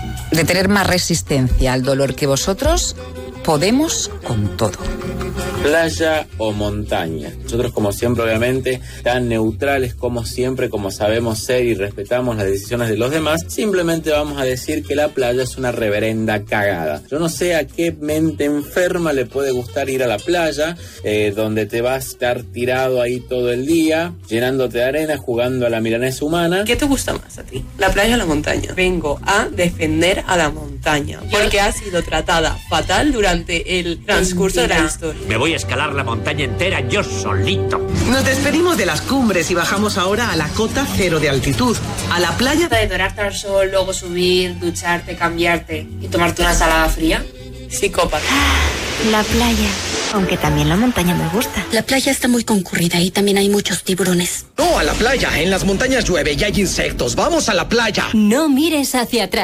de tener más resistencia al dolor que vosotros, podemos con todo. Playa o montaña. Nosotros, como siempre, obviamente, tan neutrales como siempre, como sabemos ser y respetamos las decisiones de los demás, simplemente vamos a decir que la playa es una reverenda cagada. Yo no sé a qué mente enferma le puede gustar ir a la playa, donde te vas a estar tirado ahí todo el día, llenándote de arena, jugando a la milanesa humana. ¿Qué te gusta más a ti, la playa o la montaña? Vengo a defender a la montaña, porque ha sido tratada fatal durante el transcurso de la historia. Me voy a escalar la montaña entera yo solito. Nos despedimos de las cumbres y bajamos ahora a la cota cero de altitud, a la playa. De dorarte al sol, luego subir, ducharte, cambiarte y tomarte una ensalada fría. Psicópata. La playa, aunque también la montaña me gusta. La playa está muy concurrida y también hay muchos tiburones. No, a la playa, en las montañas llueve y hay insectos. ¡Vamos a la playa! No mires hacia atrás.